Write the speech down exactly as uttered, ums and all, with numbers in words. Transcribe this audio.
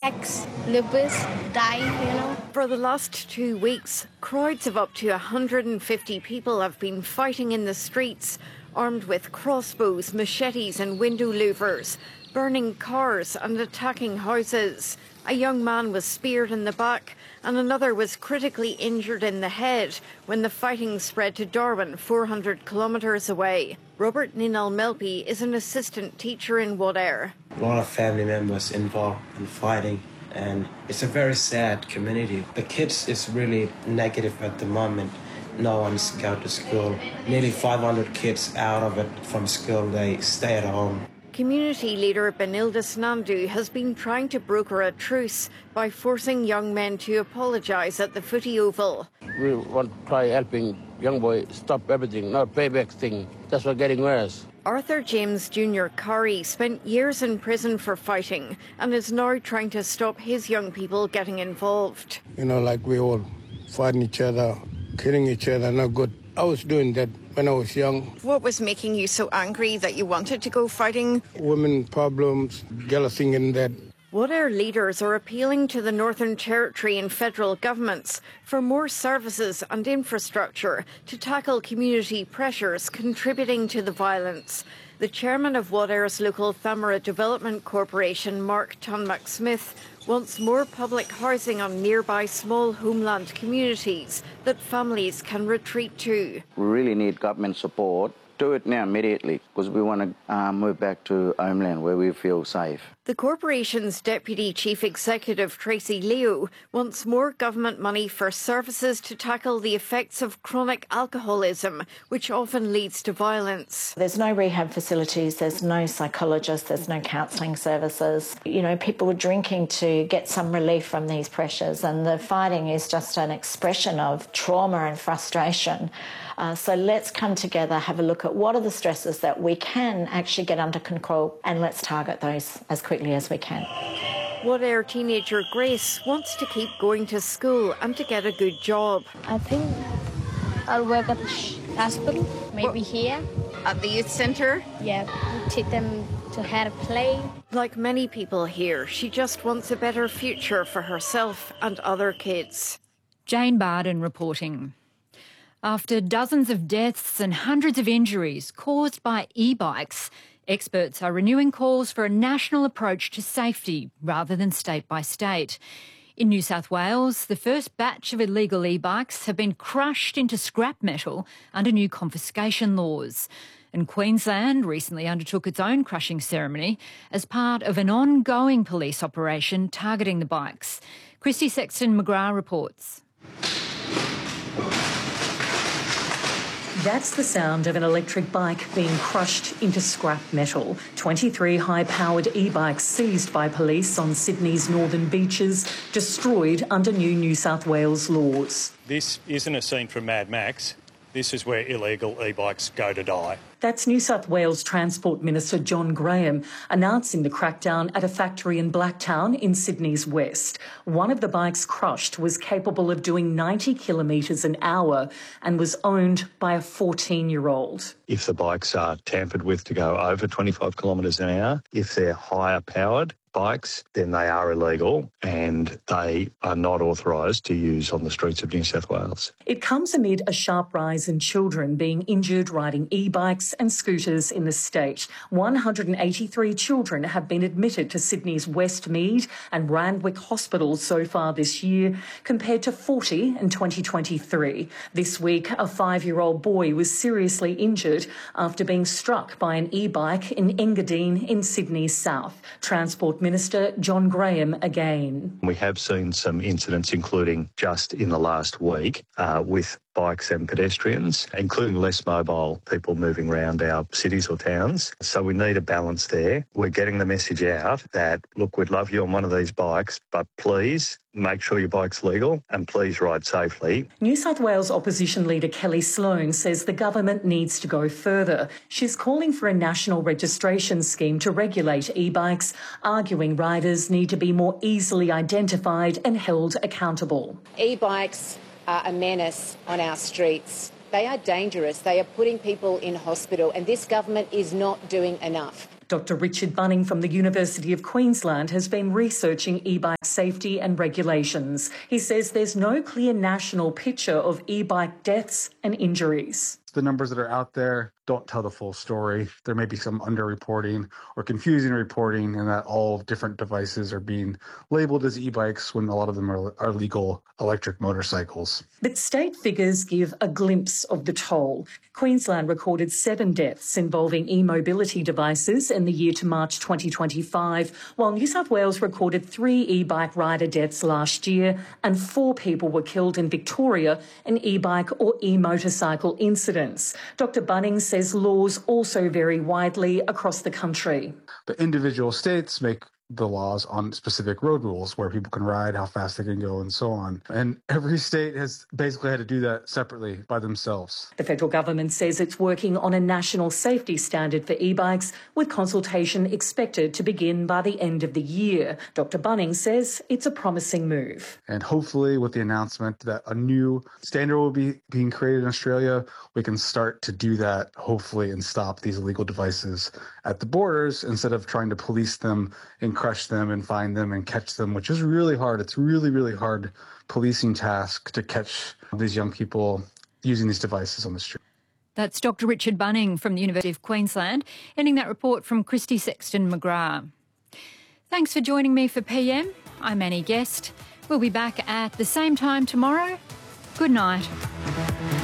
X, lupus, die, you know. For the last two weeks, crowds of up to one hundred fifty people have been fighting in the streets, armed with crossbows, machetes and window louvers, burning cars and attacking houses. A young man was speared in the back and another was critically injured in the head when the fighting spread to Darwin, four hundred kilometres away. Robert Ninal-Melpi is an assistant teacher in Wadair. A lot of family members involved in fighting, and it's a very sad community. The kids is really negative at the moment. No one's going to school. Nearly five hundred kids out of it from school, they stay at home. Community leader Benilde Nandu has been trying to broker a truce by forcing young men to apologise at the footy oval. We want to try helping young boys stop everything, not payback thing. That's what's getting worse. Arthur James Junior Curry spent years in prison for fighting and is now trying to stop his young people getting involved. You know, like we all fighting each other, killing each other, not good. I was doing that when I was young. What was making you so angry that you wanted to go fighting? Women problems, jealousy and that. Wadair leaders are appealing to the Northern Territory and federal governments for more services and infrastructure to tackle community pressures contributing to the violence. The chairman of Wadair's local Thamara Development Corporation, Mark Tunmack-Smith, wants more public housing on nearby small homeland communities that families can retreat to. We really need government support. Do it now immediately because we want to uh, move back to homeland where we feel safe. The corporation's Deputy Chief Executive Tracy Leo wants more government money for services to tackle the effects of chronic alcoholism, which often leads to violence. There's no rehab facilities, there's no psychologists, there's no counselling services. You know, people are drinking to get some relief from these pressures, and the fighting is just an expression of trauma and frustration. Uh, so let's come together, have a look at what are the stresses that we can actually get under control, and let's target those as quickly as we can. Wadair teenager Grace wants to keep going to school and to get a good job. I think I'll work at the hospital, maybe what? here. At the youth centre? Yeah, teach them to how to play. Like many people here, she just wants a better future for herself and other kids. Jane Barden reporting. After dozens of deaths and hundreds of injuries caused by e-bikes, experts are renewing calls for a national approach to safety rather than state by state. In New South Wales, the first batch of illegal e-bikes have been crushed into scrap metal under new confiscation laws. And Queensland recently undertook its own crushing ceremony as part of an ongoing police operation targeting the bikes. Christy Sexton-McGrath reports. That's the sound of an electric bike being crushed into scrap metal. twenty-three high-powered e-bikes seized by police on Sydney's northern beaches, destroyed under new New South Wales laws. This isn't a scene from Mad Max. This is where illegal e-bikes go to die. That's New South Wales Transport Minister John Graham announcing the crackdown at a factory in Blacktown in Sydney's west. One of the bikes crushed was capable of doing ninety kilometres an hour and was owned by a fourteen-year-old. If the bikes are tampered with to go over twenty-five kilometres an hour, if they're higher powered bikes, then they are illegal and they are not authorised to use on the streets of New South Wales. It comes amid a sharp rise in children being injured riding e-bikes and scooters in the state. one hundred eighty-three children have been admitted to Sydney's Westmead and Randwick hospitals so far this year, compared to forty in twenty twenty-three. This week, a five-year-old boy was seriously injured after being struck by an e-bike in Engadine in Sydney's south. Transport Minister John Graham again. We have seen some incidents, including just in the last week, uh, with bikes and pedestrians, including less mobile people moving around our cities or towns. So we need a balance there. We're getting the message out that, look, we'd love you on one of these bikes, but please make sure your bike's legal and please ride safely. New South Wales opposition leader Kelly Sloan says the government needs to go further. She's calling for a national registration scheme to regulate e-bikes, arguing riders need to be more easily identified and held accountable. E-bikes are a menace on our streets. They are dangerous. They are putting people in hospital, and this government is not doing enough. Doctor Richard Bunning from the University of Queensland has been researching e-bike safety and regulations. He says there's no clear national picture of e-bike deaths and injuries. The numbers that are out there don't tell the full story. There may be some underreporting or confusing reporting, and that all different devices are being labeled as e-bikes when a lot of them are, are legal electric motorcycles. But state figures give a glimpse of the toll. Queensland recorded seven deaths involving e-mobility devices in the year to March twenty twenty-five, while New South Wales recorded three e-bike rider deaths last year and four people were killed in Victoria in e-bike or e-motorcycle incidents. Doctor Bunning says laws also vary widely across the country. The individual states make the laws on specific road rules, where people can ride, how fast they can go, and so on. And every state has basically had to do that separately by themselves. The federal government says it's working on a national safety standard for e-bikes, with consultation expected to begin by the end of the year. Doctor Bunning says it's a promising move. And hopefully with the announcement that a new standard will be being created in Australia, we can start to do that, hopefully, and stop these illegal devices at the borders instead of trying to police them and crush them and find them and catch them, which is really hard. It's really, really hard policing task to catch these young people using these devices on the street. That's Doctor Richard Bunning from the University of Queensland, ending that report from Christy Sexton McGrath. Thanks for joining me for P M. I'm Annie Guest. We'll be back at the same time tomorrow. Good night.